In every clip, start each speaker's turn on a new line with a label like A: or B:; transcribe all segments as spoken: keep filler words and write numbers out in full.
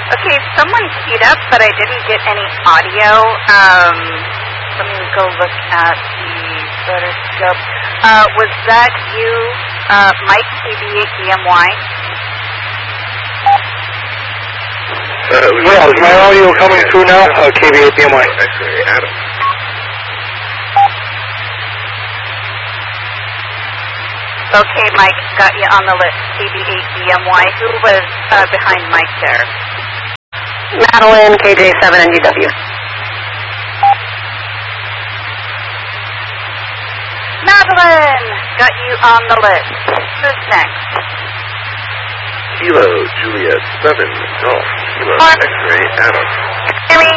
A: Okay, someone keyed up, but I didn't get any audio. Um, let me go look at the voter scope. Uh, was that you, uh, Mike, K B eight B M Y?
B: Uh,
C: yeah, is my audio coming through now? Uh, K B eight B M Y.
B: X-ray, Adam.
A: Okay, Mike, got you on the list. K B eight B M Y. Who was uh, behind Mike there?
D: Madeline, K J seven N G W.
A: Madeline, got you on the list. Who's next?
B: Kilo, Juliet, seven, Golf, Kilo,
A: Mark.
B: X-ray, Adam.
A: Harry.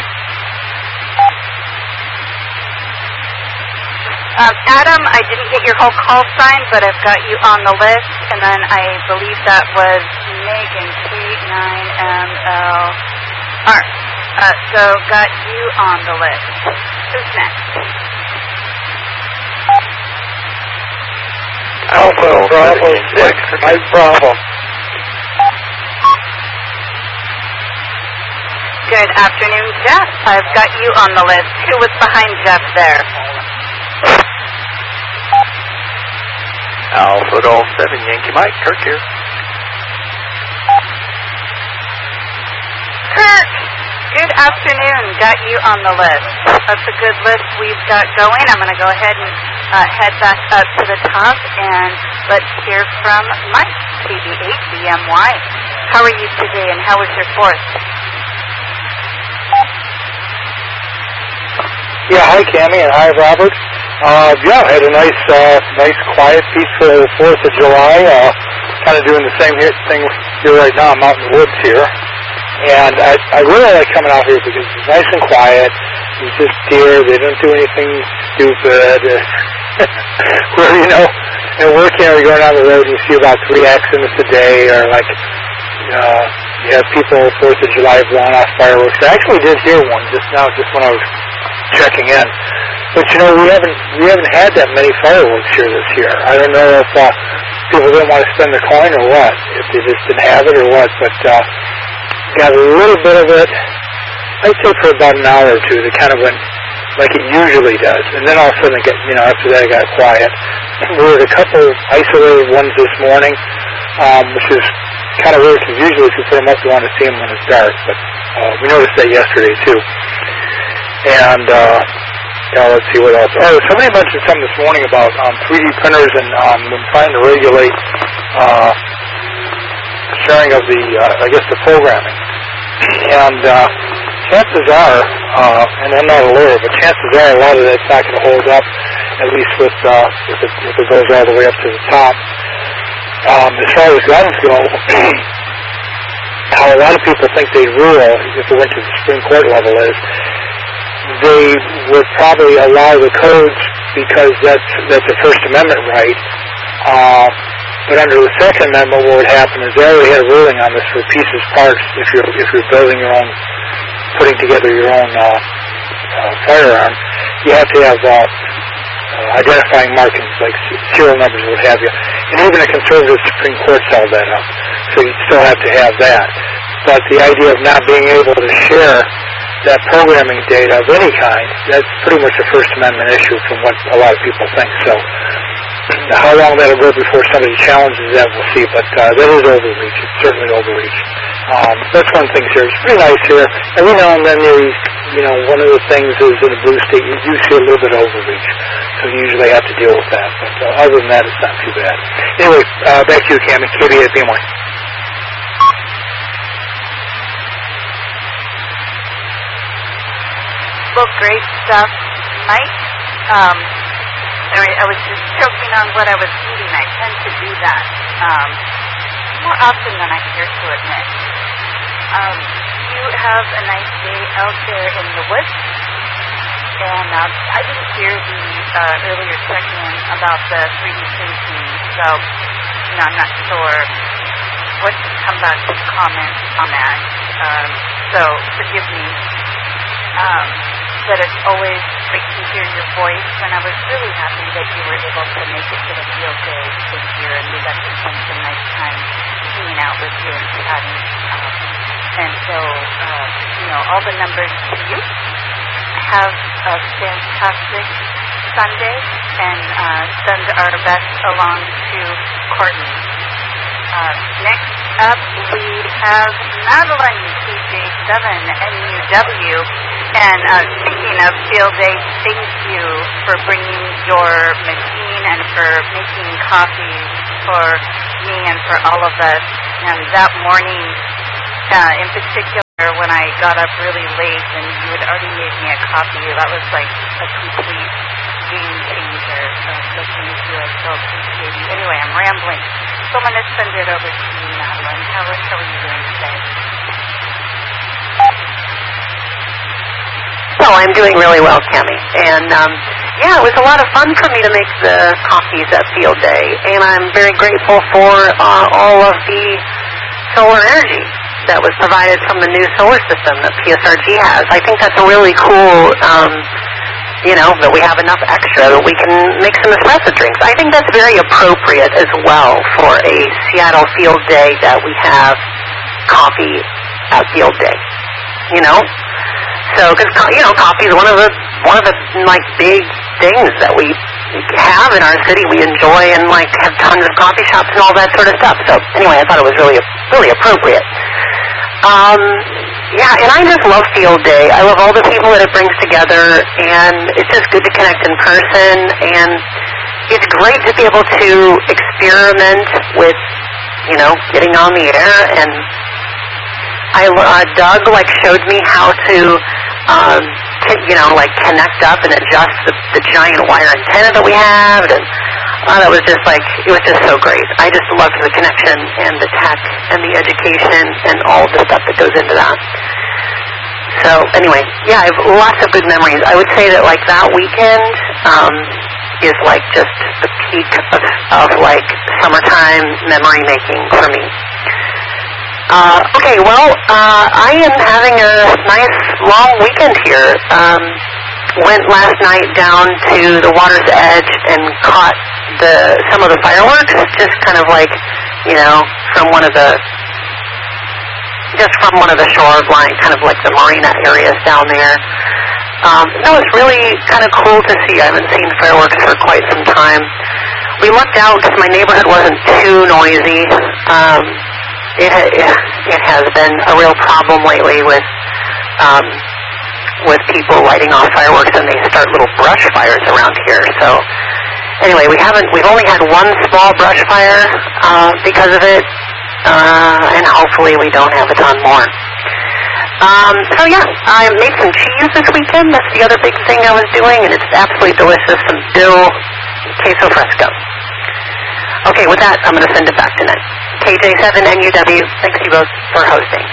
A: Um, Adam, I didn't get your whole call sign, but I've got you on the list. And then I believe that was Megan, K nine M L R. Uh, so got you on the list. Who's next?
C: Alpha, Bravo, six, Mike Bravo.
A: Good afternoon, Jeff. I've got you on the list. Who was behind Jeff there?
C: Alpha Golf seven, Yankee Mike, Kirk here.
A: Kirk, good afternoon. Got you on the list. That's a good list we've got going. I'm going to go ahead and uh, head back up to the top, and let's hear from Mike, K B eight B M Y. How are you today, and how was your fourth?
C: Yeah, hi Cammie and hi Robert. Uh, yeah, I had a nice, uh, nice, quiet, peaceful Fourth of July. Uh, kind of doing the same here, thing here right now. I'm out in the woods here, and I, I really like coming out here because it's nice and quiet. It's just deer. They don't do anything stupid. Where you know, and working or going down the road, you see about three accidents a day, or like, uh, you have people Fourth of July blowing off fireworks. I actually did hear one just now, just when I was checking in. But you know, we haven't we haven't had that many fireworks here this year. I don't know if uh, people didn't want to spend the coin or what, if they just didn't have it or what. But uh, got a little bit of it. I'd say for about an hour or two, it kind of went like it usually does, and then all of a sudden, it get, you know, after that, it got quiet. We had a couple isolated ones this morning, um, which is kind of weird because usually if you put them up, you want to see them when it's dark. But uh, we noticed that yesterday too. And uh, yeah, let's see what else. Oh, somebody mentioned something this morning about um, three D printers and um, when trying to regulate uh, sharing of the, uh, I guess, the programming. And uh, chances are, uh, and I'm not a lawyer, but chances are a lot of that's not going to hold up, at least with uh, if, it, if it goes all the way up to the top. Um, as far as guns go, how a lot of people think they rule if it went to the Supreme Court level is they would probably allow the codes because that's that's a First Amendment right. Uh, but under the Second Amendment, what would happen is they already had a ruling on this for pieces, parts. If you're if you're building your own, putting together your own uh, uh, firearm, you have to have uh, uh, identifying markings like serial numbers, what have you. And even a conservative Supreme Court held that up, so you still have to have that. But the idea of not being able to share that programming data of any kind, that's pretty much a First Amendment issue from what a lot of people think. So how long that'll go before somebody challenges that, we'll see. But uh, that is overreach. It's certainly overreach. Um, that's one thing here. It's pretty nice here. Every now and then, you, you know, one of the things is in a blue state, you do see a little bit of overreach. So you usually have to deal with that. But uh, other than that, it's not too bad. Anyway, uh, back to you, Cammie. K B eight B M Y.
A: Well, great stuff, Mike. Um, I, I was just choking on what I was eating. I tend to do that um, more often than I care to admit. Um, you have a nice day out there in the woods. And um, I didn't hear the uh, earlier check-in about the three D printing, so you know, I'm not sure what to come back with comment on that. Um, so forgive me. Um, but it's always great to hear your voice, and I was really happy that you were able to make it to the field day this year, and we got to spend some nice time hanging out with you and chatting. Um, and so, uh, you know, all the numbers to you. Have a fantastic Sunday, and uh, send our best along to Courtney. Uh, next up, we have Madeline, K J seven N U W. And uh, speaking of field day, thank you for bringing your machine and for making coffee for me and for all of us. And that morning, uh, in particular, when I got up really late and you had already made me a coffee, that was like a complete game changer. So, so thank you. I so appreciate you. Anyway, I'm rambling. So I'm going to send it over to you, Madeline. How, how are you doing today?
D: So I'm doing really well, Cami. And, um, yeah, it was a lot of fun for me to make the coffees at Field Day. And I'm very grateful for uh, all of the solar energy that was provided from the new solar system that P S R G has. I think that's a really cool, um, you know, that we have enough extra that we can make some espresso drinks. I think that's very appropriate as well for a Seattle Field Day that we have coffee at Field Day, you know? So, because, you know, coffee is one of the, one of the, like, big things that we have in our city. We enjoy and, like, have tons of coffee shops and all that sort of stuff. So, anyway, I thought it was really, really appropriate. Um, yeah, and I just love Field Day. I love all the people that it brings together, and it's just good to connect in person, and it's great to be able to experiment with, you know, getting on the air, and I, uh, Doug, like, showed me how to, um, you know, like, connect up and adjust the, the giant wire antenna that we have, and oh, that was just, like, it was just so great. I just loved the connection and the tech and the education and all the stuff that goes into that. So, anyway, yeah, I have lots of good memories. I would say that, like, that weekend um, is, like, just the peak of, of like, summertime memory-making for me. Uh, okay, well, uh, I am having a nice long weekend here. Um, went last night down to the water's edge and caught the some of the fireworks, just kind of like, you know, from one of the, just from one of the shoreline, kind of like the marina areas down there. Um, no, it's really kind of cool to see. I haven't seen fireworks for quite some time. We lucked out because my neighborhood wasn't too noisy. Um, It, it, it has been a real problem lately with um, with people lighting off fireworks, and they start little brush fires around here. So anyway, we haven't. We've only had one small brush fire uh, because of it, uh, and hopefully we don't have a ton more. Um, so yeah, I made some cheese this weekend. That's the other big thing I was doing, and it's absolutely delicious. Some dill queso fresco. Okay, with that, I'm going to send it back to Ned. K J seven N U W, thanks you both for hosting.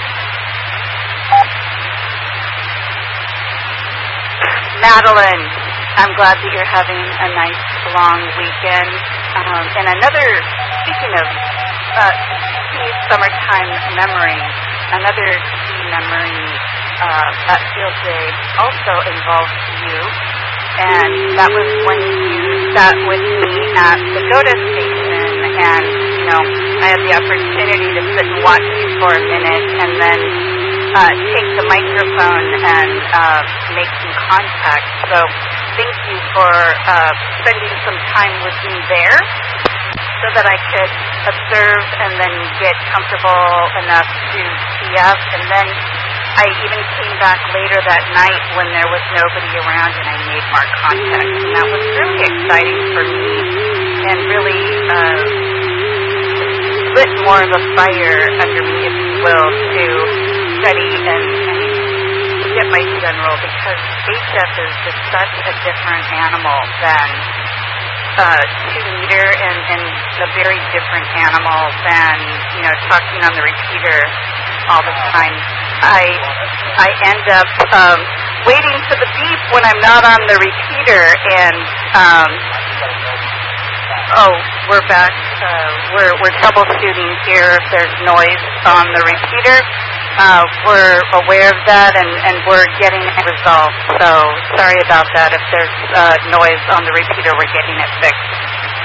A: Madeline, I'm glad that you're having a nice long weekend. Um, and another, speaking of uh, key summertime memory, another key memory uh, at Field Day also involves you. And that was when you sat with me at the GOTA station, and, you know, I had the opportunity to sit and watch you for a minute and then uh, take the microphone and uh, make some contact. So thank you for uh, spending some time with me there so that I could observe and then get comfortable enough to tee up. And then I even came back later that night when there was nobody around, and I made more contact. And that was really exciting for me and really uh, lit more of a fire under me, if you will, to study and, and get my feet unrolled, because H F is just such a different animal than uh, two meter and, and a very different animal than, you know, talking on the repeater all the time. I I end up um, waiting for the beep when I'm not on the repeater, and um, oh, we're back. Uh, we're we're troubleshooting here. If there's noise on the repeater, uh, we're aware of that, and, and we're getting it resolved. So sorry about that. If there's uh, noise on the repeater, we're getting it fixed.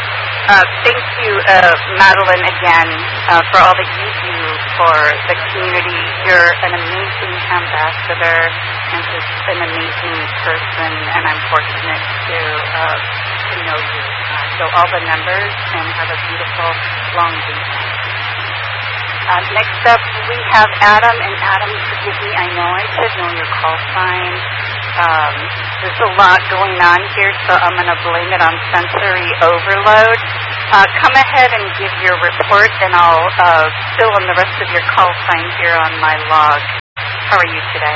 A: Uh, thank you, uh, Madeline, again, uh, for all that you do for the community. You're an amazing ambassador and just an amazing person, and I'm fortunate to uh, to know you. Uh, so all the numbers, and have a beautiful long weekend. Uh, next up, we have Adam, and Adam, forgive me, I know I should know your call sign. Um, there's a lot going on here, so I'm going to blame it on sensory overload. Uh, come ahead and give your report, and I'll uh, fill in the rest of your call sign here on my log. How are you today?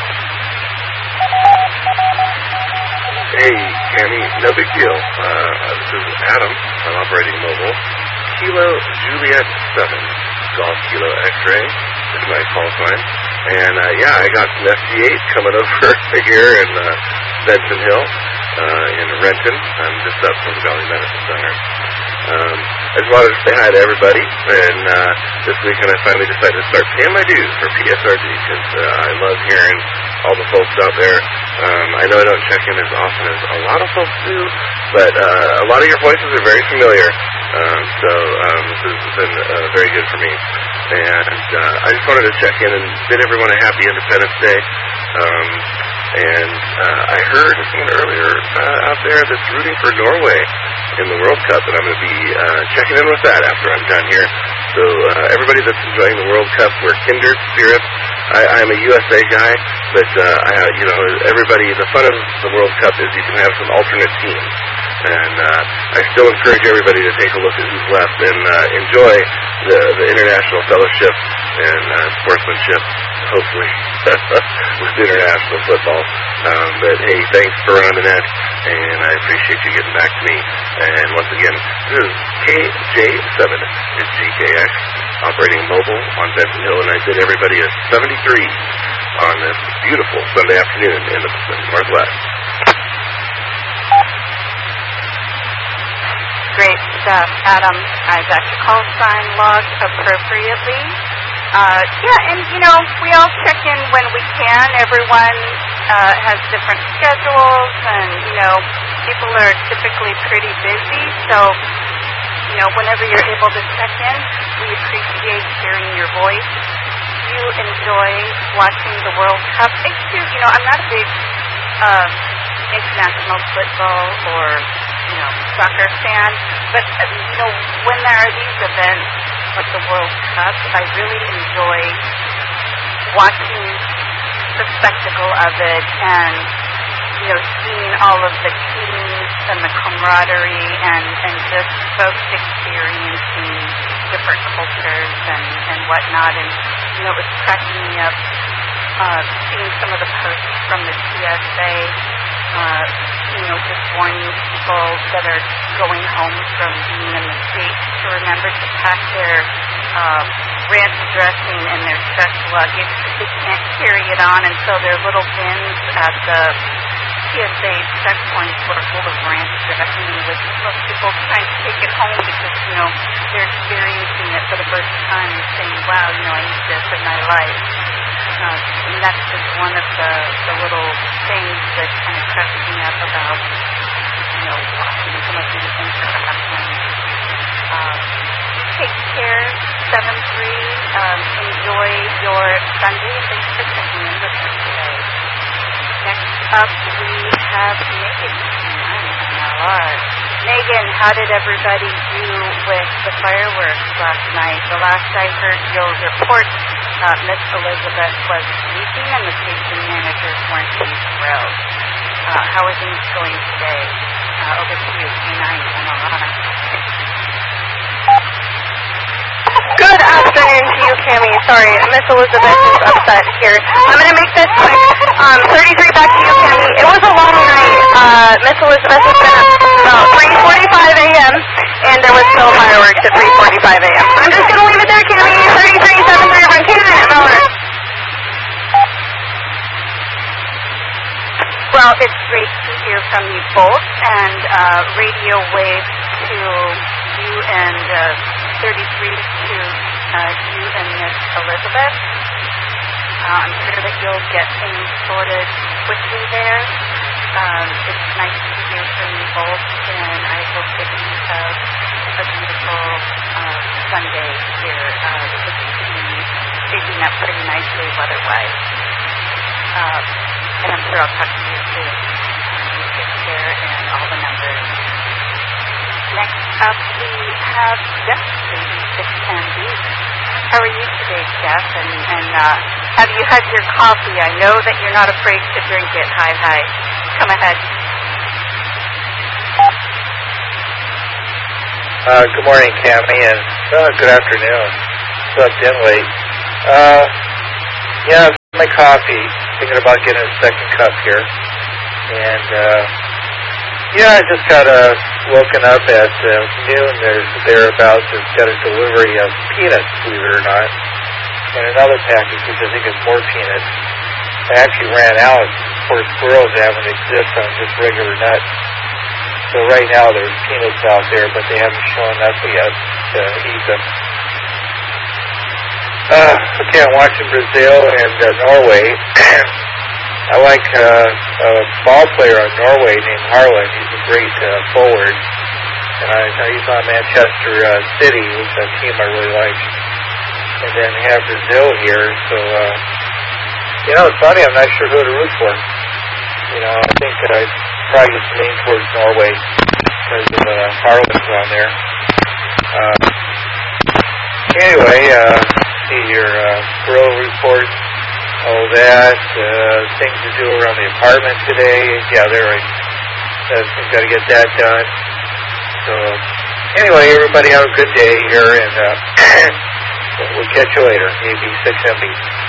B: Hey, Cammy, no big deal. Uh, this is Adam. I'm operating mobile. Kilo Juliet seven, Golf Kilo X-ray is my call sign. And, uh, yeah, I got some F T eight coming over here in uh, Benson Hill, uh, in Renton. I'm just up from the Valley Medicine Center. Um, I just wanted to say hi to everybody, and uh, this weekend I finally decided to start paying my dues for P S R D, because uh, I love hearing all the folks out there. Um, I know I don't check in as often as a lot of folks do, but uh, a lot of your voices are very familiar, um, so um, this has been uh, very good for me. And uh, I just wanted to check in and bid everyone a happy Independence Day. Um, and uh, I heard someone earlier uh, out there that's rooting for Norway in the World Cup, and I'm going to be uh, checking in with that after I'm done here. So uh, everybody that's enjoying the World Cup, we're kindred spirits. I, I'm a U S A guy, but uh, I, you know, everybody. The fun of the World Cup is you can have some alternate teams, and uh, I still encourage everybody to take a look at who's left and uh, enjoy the, the international fellowship and uh, sportsmanship, hopefully, with international football. Um, but hey, thanks for running the net, and I appreciate you getting back to me. And once again, this is K J seven at G K X, operating mobile on Benson Hill, and I bid everybody a seventy-three on this beautiful Sunday afternoon in the Pacific Northwest.
A: Great stuff, Adam. I've got your call sign logged appropriately. Uh, yeah, and, you know, we all check in when we can. Everyone uh, has different schedules, and, you know, people are typically pretty busy. So, you know, whenever you're able to check in, we appreciate hearing your voice. You enjoy watching the World Cup. I too, you know, I'm not a big uh, international football or, you know, soccer fan, but, uh, you know, when there are these events like the World Cup, I really enjoy watching the spectacle of it and, you know, seeing all of the teams and the camaraderie and, and just folks experiencing different cultures and, and whatnot. And, you know, it was cracking me up uh, seeing some of the posts from the T S A, uh, you know, just warning people that are going home from being in the States to remember to pack their uh, ranch dressing and their stress luggage. They can't carry it on, and so their little bins at the T S A checkpoints were full of ranch dressing, with most people trying to take it home because, you know, they're experiencing it for the first time and saying, wow, you know, I need this in my life. Uh, and that's just one of the, the little things that kind of cracks me up about, you know, watching some of these things that are happening. Uh, take care, seven three. Um, enjoy your Sunday. Thanks for checking in with us today. Next up, we have Megan. Megan, how did everybody do with the fireworks last night? The last I heard your report, uh, Miss Elizabeth was sleeping and the station managers weren't too thrilled. Uh, how are things going today? Uh, over to you, K nine M L I.
D: Good afternoon to you, Cammy. Sorry, Miss Elizabeth is upset here. I'm going to make this quick. Um, thirty-three back to you, Cammy. It was a long night. Uh, Miss Elizabeth has been up about three forty-five a.m. and there was still fireworks at three forty-five a.m. I'm just going to leave it there, Cammy. thirty-three seven three from K nine M L R.
A: Well, it's great to hear from you both, and uh, radio waves to you and uh, thirty-three to uh, you and Miss Elizabeth. Uh, I'm sure that you'll get things sorted quickly there. Um, it's nice to hear from you both, and I hope that you have a beautiful uh, Sunday here. Uh, it's shaping up pretty nicely weather-wise. Uh, and I'm sure I'll talk to you soon. You take care and all the numbers. Next up, we have Jeff, baby six ten B. How are you today, Jeff? And, and uh, have you had your coffee? I know that you're not afraid to drink it. Hi, hi. Come ahead.
E: Uh, good morning, Cammie, and uh, good afternoon. Slept in late. Uh, yeah, my coffee. Thinking about getting a second cup here. And, uh, yeah, I just got uh, woken up at uh, noon. There's thereabouts. It's got a delivery of peanuts, believe it or not, and another package, which I think is more peanuts. I actually ran out. Poor squirrels haven't exist on just regular nuts. So right now there's peanuts out there, but they haven't shown up yet to eat them. Uh, okay, I'm watching Brazil and uh, Norway. I like uh, a ball player on Norway named Haaland. He's a great uh, forward. And I, he's on Manchester uh, City, which is a team I really like. And then we have Brazil here. So, uh, you know, it's funny. I'm not sure who to root for. You know, I think I probably just lean towards Norway because of uh, Haaland's on there. Uh, anyway, uh, see your uh, grill report. All that, uh, things to do around the apartment today. Yeah, there, I uh, got to get that done. So, anyway, everybody have a good day here, and uh, we'll catch you later. A B six M B.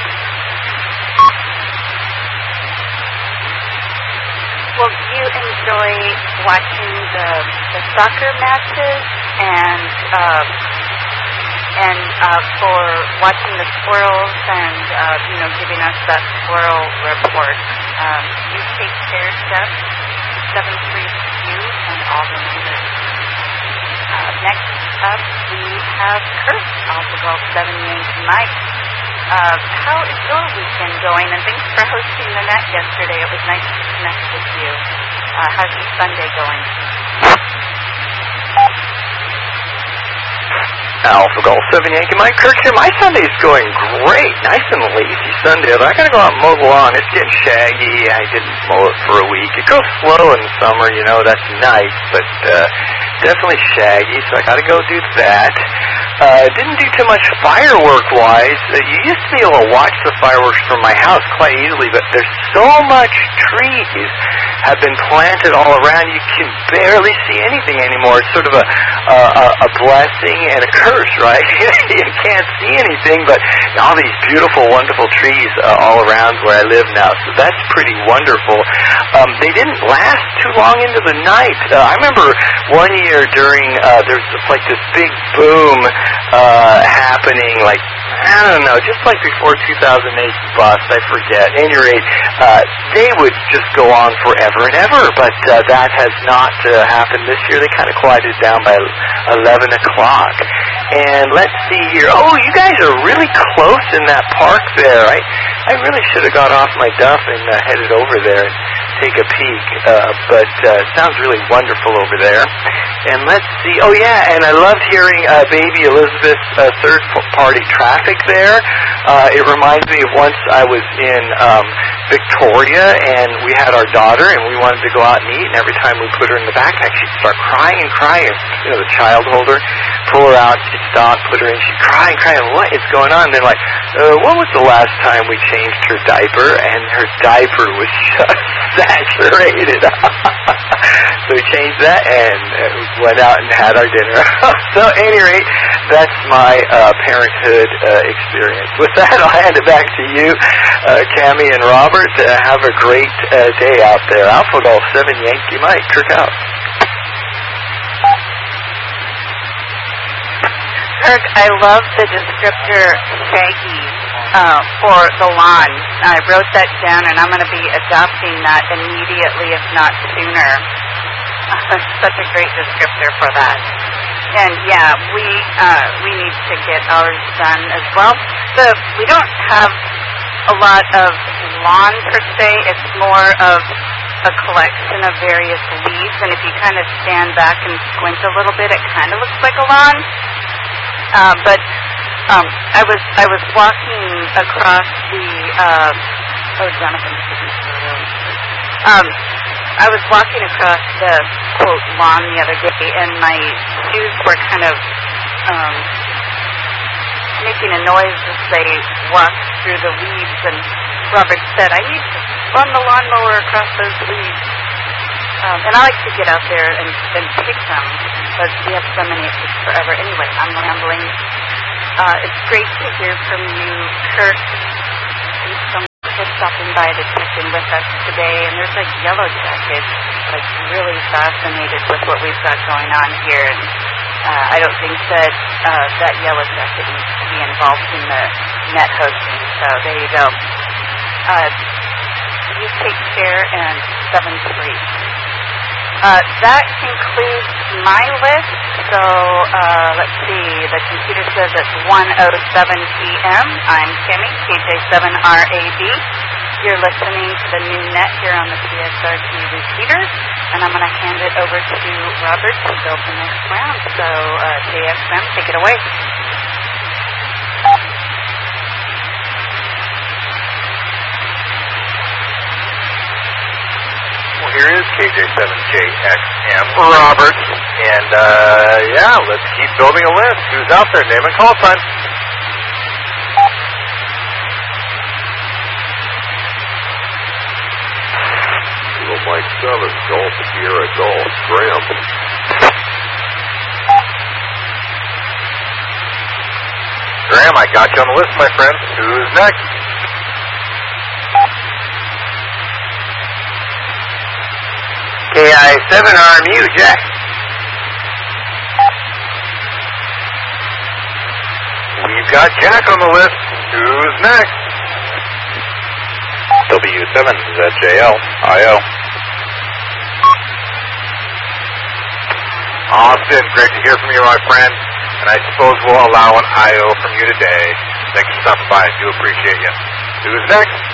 A: Well, do you enjoy watching the, the soccer matches and uh, and uh, for watching the squirrels and, uh, you know, giving us that squirrel report? Um, you take care, Jeff, seven three two and all the numbers. Uh, next up, we have Kurt, Alpha Golf seven Yankee Mike. Uh, how is your weekend going? And thanks for hosting the net yesterday. It was nice to connect with you. Uh, how's your Sunday going?
F: Alpha Golf seven Yankee Mike Kirk here. My Sunday's going great. Nice and lazy Sunday. I gotta go out and mow the lawn. It's getting shaggy. I didn't mow it for a week. It goes slow in the summer, you know, that's nice, but uh, definitely shaggy, so I gotta go do that. Uh, didn't do too much firework-wise. Uh, you used to be able to watch the fireworks from my house quite easily, but there's so much trees have been planted all around, you can barely see anything anymore. It's sort of a a, a blessing and a curse, right? You can't see anything, but all these beautiful, wonderful trees uh, all around where I live now, so that's pretty wonderful. Um, they didn't last too long into the night. Uh, I remember one year during, uh, there's like this big boom uh, happening, like, I don't know, just like before two thousand eight bust, I forget. At any rate, uh, they would just go on forever and ever, but uh, that has not uh, happened this year. They kind of quieted down by eleven o'clock. And let's see here. Oh, you guys are really close in that park there. I, I really should have got off my duff and uh, headed over there and take a peek, uh, but uh, it sounds really wonderful over there. And let's see. Oh, yeah, and I loved hearing uh, baby Elizabeth's uh, third-party traffic there. Uh, it reminds me of once I was in um, Victoria, and we had our daughter, and we wanted to go out and eat, and every time we put her in the backpack, she'd start crying and crying. You know, the child holder, pull her out, she'd stop, put her in, she'd cry and cry, what is going on? And they're like, uh, when was the last time we changed her diaper? And her diaper was just saturated. So we changed that and uh, went out and had our dinner. So at any rate, that's my uh, parenthood uh, experience. With that, I'll hand it back to you, uh, Cammie and Robert. Uh, have a great uh, day out there. Alpha Golf seven Yankee Mike, Kirk out.
A: Kirk, I love the descriptor shaggy uh, for the lawn. I wrote that down, and I'm going to be adopting that immediately, if not sooner. Such a great descriptor for that. And yeah, we uh, we need to get ours done as well. The we don't have a lot of lawn per se. It's more of a collection of various leaves, and if you kind of stand back and squint a little bit, it kind of looks like a lawn. Uh, but um, I was I was walking across the uh, oh Jonathan. Um, I was walking across the quote lawn the other day, and my shoes were kind of um, making a noise as they walked through the leaves. And Robert said, "I need to run the lawnmower across those leaves." Um, and I like to get out there and, and pick them, but we have so many, it takes forever. Anyway, I'm rambling. Uh, it's great to hear from you, Kurt. Thanks so much for stopping by to check in with us today. And there's a Yellow Jacket, like really fascinated with what we've got going on here. And uh, I don't think that uh, that Yellow Jacket needs to be involved in the net hosting. So there you go. Uh, you take care and seven three. Uh, that concludes my list. So uh, let's see. The computer says it's one oh seven p.m. I'm Kimmy, K J seven R A B. You're listening to the new net here on the C S R T repeater, and I'm going to hand it over to Robert to build the next round. So uh, J X M, take it away.
G: Well, here is K J seven J X M Roberts, and uh, yeah, let's keep building a list. Who's out there? Name and call sign.
B: Kilo Mike seven, Golf Sierra Golf, Graham.
G: Graham, I got you on the list, my friend. Who's next?
F: K I seven R M U, Jack.
G: We've got Jack on the list. Who's next? W seven Z J L, I O. Austin, great to hear from you, my friend. And I suppose we'll allow an I O from you today. Thanks for stopping by. I do appreciate you. Who's next?